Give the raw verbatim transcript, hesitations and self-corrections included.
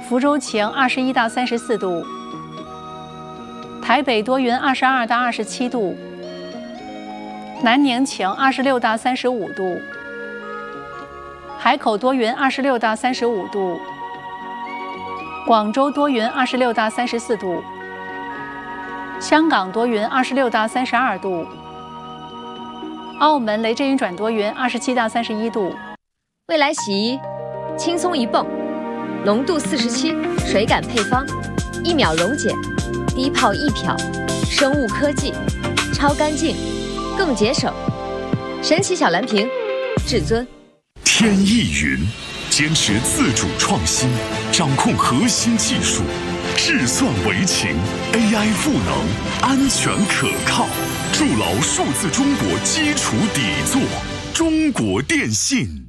福州晴二十一到三十四度，台北多云二十二到二十七度，南宁晴二十六到三十五度，海口多云二十六到三十五度，广州多云二十六到三十四度，香港多云二十六到三十二度，澳门雷阵雨转多云二十七到三十一度。 未来洗衣，轻松一泵，浓度四十七，水感配方，一秒溶解，低泡一漂，生物科技，超干净，更节省。神奇小蓝瓶，至尊。 天意云，坚持自主创新，掌控核心技术，智算为情 ，A I 赋能，安全可靠，筑牢数字中国基础底座。中国电信。